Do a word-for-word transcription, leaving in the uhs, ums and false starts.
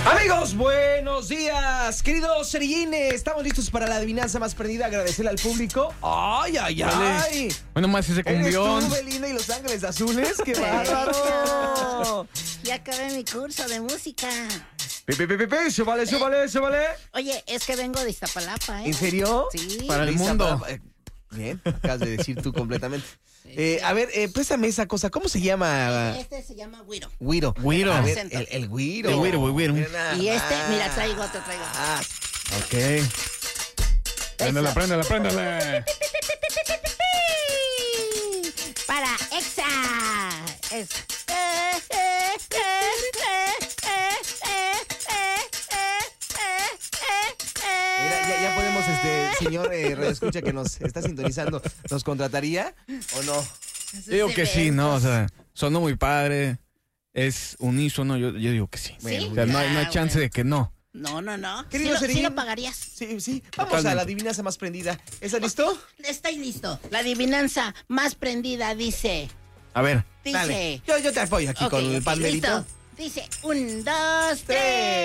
Amigos, buenos días, queridos cerillines. Estamos listos para la adivinanza más prendida. Agradecerle al público. ¡Ay, ay, ay! Bueno, más ese cumbión. ¿Eres tú, Belinda y Los Ángeles Azules? ¡Qué bárbaro! Ya acabé mi curso de música. Pepe, pepe, pepe, se vale, se vale, se vale. Oye, es que vengo de Iztapalapa, ¿eh? ¿En serio? Sí. Para el Lista mundo. para- eh, Bien, acabas de decir tú completamente. Eh, a ver, eh, préstame esa cosa. ¿Cómo se llama? Este se llama Güiro. Güiro. Güiro. A ver, el, el güiro. El güiro, güiro. Mira nada Y este, más. mira, traigo otro, traigo. Ah, Ok. Préndela, préndela, préndela. Para Exa. Es. mira, ya, ya podemos, este, señor eh, radioescucha que nos está sintonizando, ¿nos contrataría o no? Digo que sí, ¿no? O sea, sonó muy padre. Es unísono, yo, yo digo que sí. Sí. O sea, no hay, no hay Ah, chance bueno. de que no. No, no, no. Querido ¿Sí lo, Cerín. sí lo pagarías? Sí, sí. Vamos Totalmente. a la adivinanza más prendida. ¿Estás listo? Estoy listo. La adivinanza más prendida dice. A ver. Dice. Dale. Yo, yo te apoyo aquí Ok, con el ok, pandelito. listo. Dice, un, dos, tres.